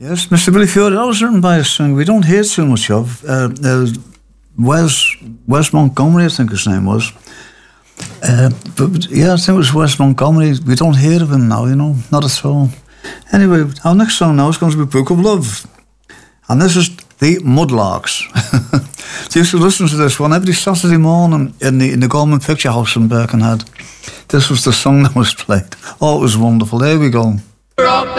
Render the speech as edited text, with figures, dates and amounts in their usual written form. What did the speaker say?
Yes, Mr. Billy Fiore, that was written by a singer we don't hear too much of. Wes Montgomery, I think his name was. But yeah, I think it was Wes Montgomery. We don't hear of him now, not at all. Anyway, our next song now is going to be Book of Love. And this is the Mudlarks. So you used to listen to this one every Saturday morning in the Goldman Picture House in Birkenhead. This was the song that was played. Oh, it was wonderful. There we go. Up